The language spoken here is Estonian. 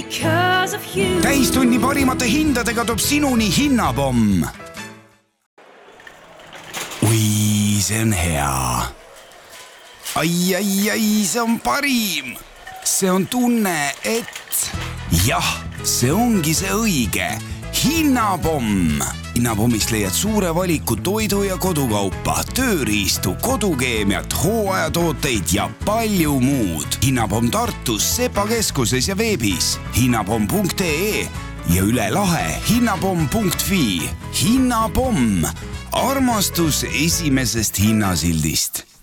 because of you. Täistunni parimate hindadega toob sinuni Hinnapomm. Ui, see on hea. Ai, see on parim. See on tunne, et jah, see ongi see õige. Hinnapomm. Hinnapommist leiad suure valiku toidu ja kodukaupa, tööriistu, kodukeemiat, hooajatooteid ja palju muud. Hinnapomm Tartus, Sepa keskuses ja veebis hinnapomm.ee ja üle lahe hinnapomm.fi. Hinnapomm. Armastus esimesest hinnasildist.